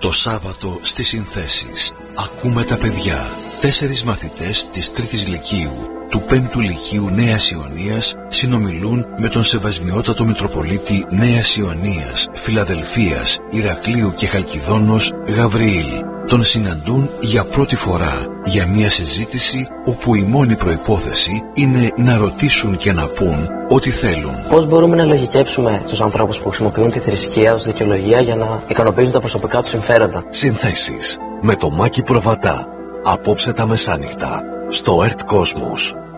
Το Σάββατο στις Συνθέσεις ακούμε τα παιδιά. 4 μαθητές της 3ης Λυκείου, του 5ου Λυκείου Νέας Ιωνίας συνομιλούν με τον Σεβασμιότατο Μητροπολίτη Νέας Ιωνίας, Φιλαδελφίας, Ηρακλείου και Χαλκιδόνος Γαβριήλ. Τον συναντούν για πρώτη φορά για μια συζήτηση όπου η μόνη προϋπόθεση είναι να ρωτήσουν και να πούν ό,τι θέλουν. Πώς μπορούμε να λογικέψουμε τους ανθρώπους που χρησιμοποιούν τη θρησκεία ως δικαιολογία για να ικανοποιήσουν τα προσωπικά τους συμφέροντα? Συνθέσεις με το Μάκη Προβατά. Απόψε τα μεσάνυχτα στο ΕΡΤ Κόσμος.